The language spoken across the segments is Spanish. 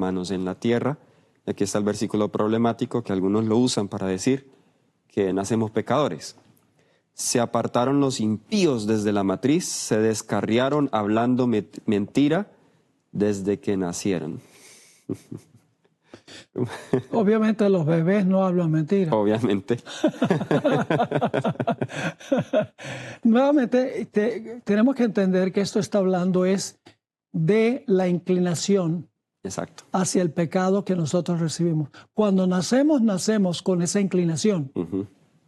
hermanos, en la tierra. Y aquí está el versículo problemático que algunos lo usan para decir que nacemos pecadores. Se apartaron los impíos desde la matriz, se descarriaron hablando mentira desde que nacieron. Obviamente los bebés no hablan mentira. Obviamente. Nuevamente, tenemos que entender que esto está hablando es de la inclinación Exacto. hacia el pecado que nosotros recibimos. Cuando nacemos con esa inclinación. Uh-huh.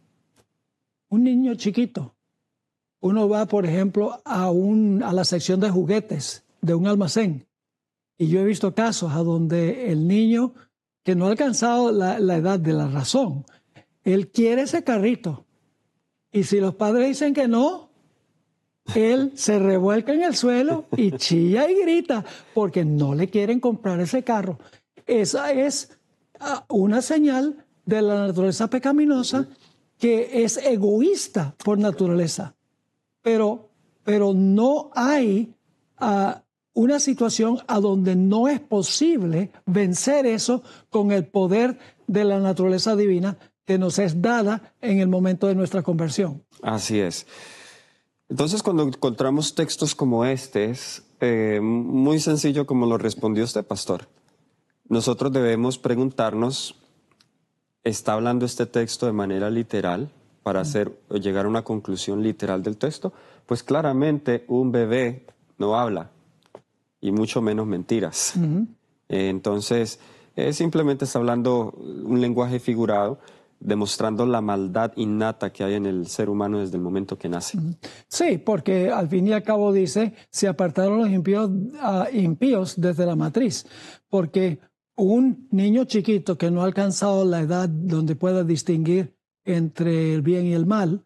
Un niño chiquito, uno va, por ejemplo, a la sección de juguetes de un almacén. Y yo he visto casos a donde el niño que no ha alcanzado la edad de la razón, él quiere ese carrito. Y si los padres dicen que no, él se revuelca en el suelo y chilla y grita porque no le quieren comprar ese carro. Esa es una señal de la naturaleza pecaminosa que es egoísta por naturaleza. Pero no hay una situación a donde no es posible vencer eso con el poder de la naturaleza divina que nos es dada en el momento de nuestra conversión. Así es. Entonces, cuando encontramos textos como este, es muy sencillo como lo respondió usted, pastor. Nosotros debemos preguntarnos, ¿está hablando este texto de manera literal para llegar a una conclusión literal del texto? Pues claramente un bebé no habla, y mucho menos mentiras. Uh-huh. Entonces, simplemente está hablando un lenguaje figurado, demostrando la maldad innata que hay en el ser humano desde el momento que nace. Sí, porque al fin y al cabo dice, se apartaron los impíos desde la matriz, porque un niño chiquito que no ha alcanzado la edad donde pueda distinguir entre el bien y el mal,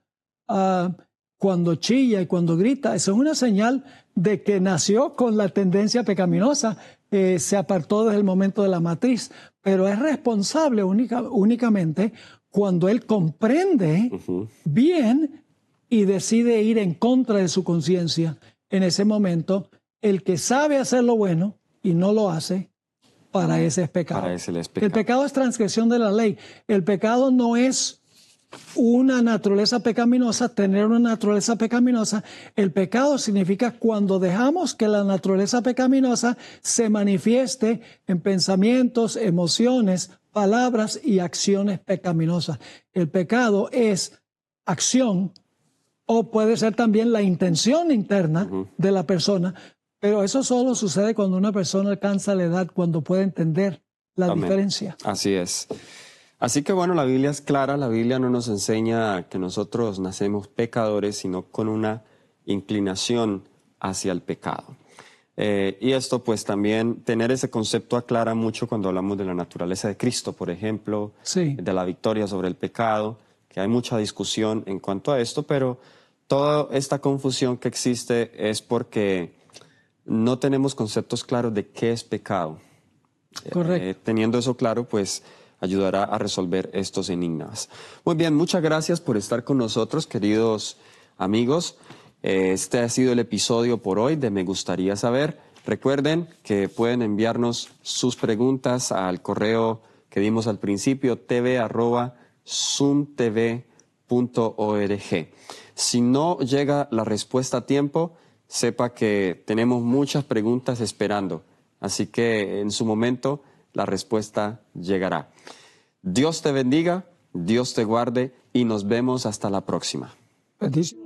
cuando chilla y cuando grita, eso es una señal de que nació con la tendencia pecaminosa, se apartó desde el momento de la matriz, pero es responsable únicamente cuando él comprende bien y decide ir en contra de su conciencia. En ese momento, el que sabe hacer lo bueno y no lo hace, para ese es pecado. Para ese es pecado. El pecado es transgresión de la ley. El pecado no es una naturaleza pecaminosa, tener una naturaleza pecaminosa. El pecado significa cuando dejamos que la naturaleza pecaminosa se manifieste en pensamientos, emociones, palabras y acciones pecaminosas. El pecado es acción o puede ser también la intención interna de la persona, pero eso solo sucede cuando una persona alcanza la edad, cuando puede entender la diferencia. Así es. Así que bueno, la Biblia es clara, la Biblia no nos enseña que nosotros nacemos pecadores, sino con una inclinación hacia el pecado. Y esto pues también, tener ese concepto aclara mucho cuando hablamos de la naturaleza de Cristo, por ejemplo, sí, de la victoria sobre el pecado, que hay mucha discusión en cuanto a esto, pero toda esta confusión que existe es porque no tenemos conceptos claros de qué es pecado. Correcto. Teniendo eso claro, pues ayudará a resolver estos enigmas. Muy bien, muchas gracias por estar con nosotros, queridos amigos. Este ha sido el episodio por hoy de Me Gustaría Saber. Recuerden que pueden enviarnos sus preguntas al correo que dimos al principio, tv@zoomtv.org. Si no llega la respuesta a tiempo, sepa que tenemos muchas preguntas esperando, así que en su momento la respuesta llegará. Dios te bendiga, Dios te guarde y nos vemos hasta la próxima. Bendiciones.